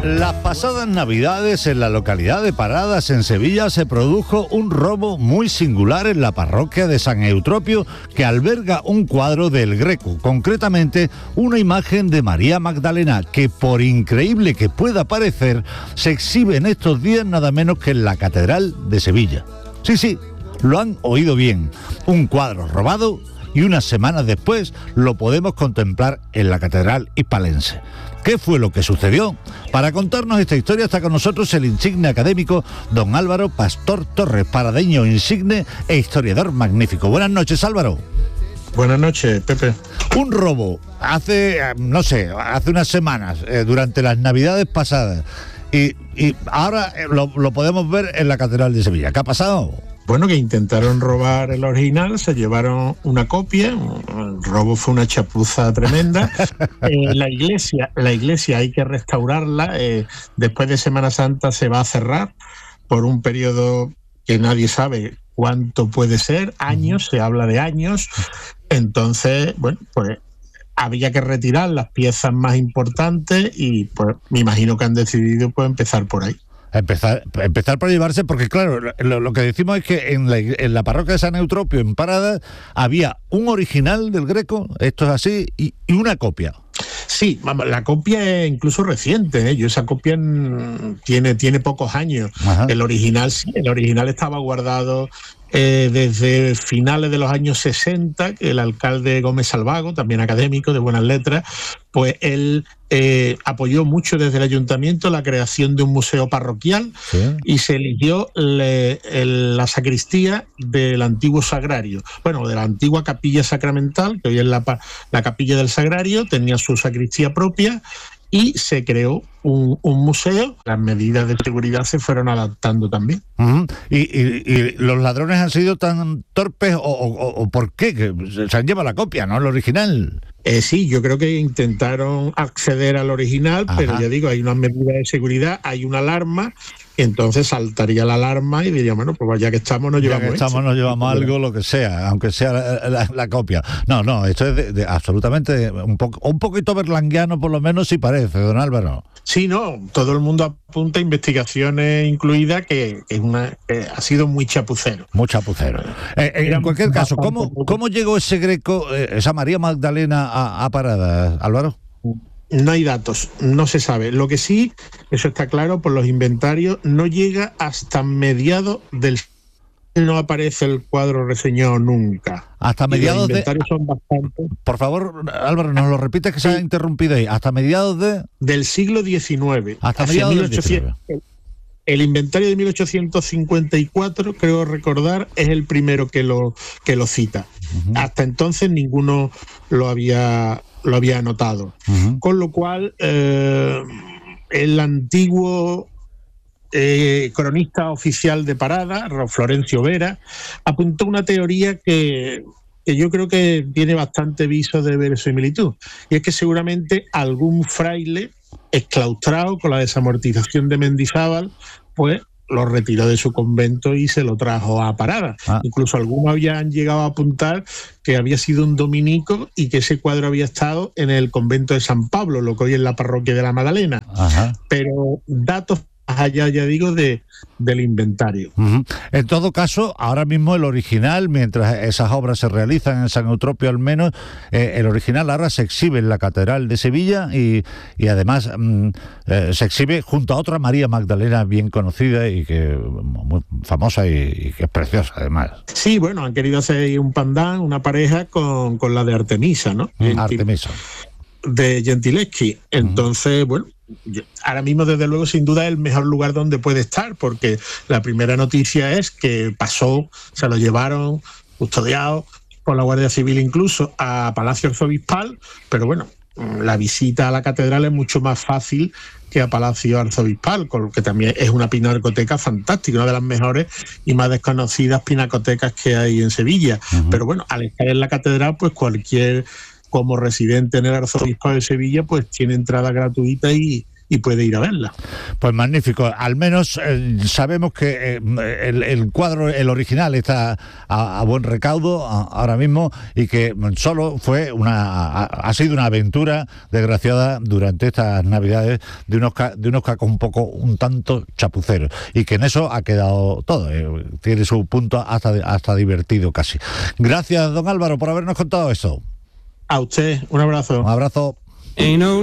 Las pasadas Navidades en la localidad de Paradas, en Sevilla, se produjo un robo muy singular en la parroquia de San Eutropio, que alberga un cuadro del Greco, concretamente una imagen de María Magdalena, que, por increíble que pueda parecer, se exhibe en estos días nada menos que en la Catedral de Sevilla. Sí, lo han oído bien, un cuadro robado, y unas semanas después lo podemos contemplar en la Catedral hispalense. ¿Qué fue lo que sucedió? Para contarnos esta historia está con nosotros el insigne académico don Álvaro Pastor Torres, paradeño insigne e historiador magnífico. Buenas noches, Álvaro. Buenas noches, Pepe. Un robo hace unas semanas, durante las Navidades pasadas, y ahora lo podemos ver en la Catedral de Sevilla. ¿Qué ha pasado? Bueno, que intentaron robar el original, se llevaron una copia, el robo fue una chapuza tremenda. La iglesia hay que restaurarla, después de Semana Santa se va a cerrar por un periodo que nadie sabe cuánto puede ser, años, se habla de años. Entonces, bueno, pues había que retirar las piezas más importantes y pues me imagino que han decidido pues empezar por ahí. Empezar por llevarse, porque claro, lo que decimos es que en la parroquia de San Eutropio, en Paradas, había un original del Greco, esto es así, y una copia. Sí, la copia es incluso reciente, ¿eh? Esa copia tiene pocos años. Ajá. El original estaba guardado desde finales de los años 60, que el alcalde Gómez Salvago, también académico de buenas letras, pues él apoyó mucho desde el ayuntamiento la creación de un museo parroquial, ¿sí? Y se eligió la sacristía del antiguo sagrario, bueno, de la antigua capilla sacramental, que hoy es la capilla del sagrario, tenía su sacristía propia, y se creó un museo. Las medidas de seguridad se fueron adaptando también. Uh-huh. ¿Y los ladrones han sido tan torpes o por qué? Que se han llevado la copia, ¿no? El original. Sí, yo creo que intentaron acceder al original, ajá, pero ya digo, hay unas medidas de seguridad, hay una alarma, entonces saltaría la alarma y diría, bueno, pues ya que estamos nos llevamos algo, lo que sea, aunque sea la copia. No, esto es absolutamente un poquito berlanguiano, por lo menos, si parece, don Álvaro. Sí, no, todo el mundo apunta, investigaciones incluidas, que ha sido muy chapucero. Muy chapucero. En cualquier caso, ¿cómo llegó ese Greco, esa María Magdalena a Paradas, Álvaro? No hay datos, no se sabe. Lo que sí, eso está claro por los inventarios, no llega hasta mediados del... No aparece el cuadro reseñado nunca. Hasta mediados los inventarios son bastante... Por favor, Álvaro, nos lo repites que se ha interrumpido ahí. Hasta mediados del siglo XIX. Hasta mediados del 19. El inventario de 1854, creo recordar, es el primero que lo cita. Uh-huh. Hasta entonces ninguno lo había anotado. Uh-huh. Con lo cual, el antiguo cronista oficial de Paradas, Florencio Vera, apuntó una teoría que yo creo que tiene bastante viso de verosimilitud, y es que seguramente algún fraile exclaustrado con la desamortización de Mendizábal, pues lo retiró de su convento y se lo trajo a Paradas. Incluso algunos habían llegado a apuntar que había sido un dominico y que ese cuadro había estado en el convento de San Pablo, lo que hoy es la parroquia de la Magdalena. Ajá. Pero datos allá, ya digo, del inventario. Uh-huh. En todo caso, ahora mismo el original, mientras esas obras se realizan en San Eutropio al menos, el original ahora se exhibe en la Catedral de Sevilla y además se exhibe junto a otra María Magdalena bien conocida y que muy famosa y que es preciosa además. Sí, bueno, han querido hacer un pandán, una pareja con la de Artemisa, ¿no? Artemisa. De Gentileschi. Entonces, bueno, ahora mismo desde luego sin duda es el mejor lugar donde puede estar, porque la primera noticia es que pasó, se lo llevaron custodiado por la Guardia Civil incluso a Palacio Arzobispal, pero bueno, la visita a la catedral es mucho más fácil que a Palacio Arzobispal, que también es una pinacoteca fantástica, una de las mejores y más desconocidas pinacotecas que hay en Sevilla. Uh-huh. Pero bueno, al estar en la catedral, pues cualquier como residente en el Arzobispado de Sevilla, pues tiene entrada gratuita y y puede ir a verla. Pues magnífico. Al menos sabemos que el cuadro, el original, está a buen recaudo ahora mismo, y que solo fue ha sido una aventura desgraciada durante estas Navidades de unos cacos un tanto chapuceros, y que en eso ha quedado todo. Tiene su punto hasta divertido casi. Gracias, don Álvaro, por habernos contado eso. A usted, un abrazo. Un abrazo.